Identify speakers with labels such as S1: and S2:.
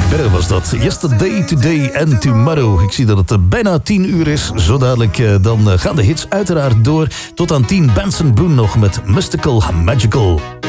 S1: Berre was dat. Yesterday, Today and Tomorrow. Ik zie dat het bijna 10 uur is. Zo dadelijk dan gaan de hits uiteraard door. Tot aan 10 Benson Boone nog met Mystical Magical.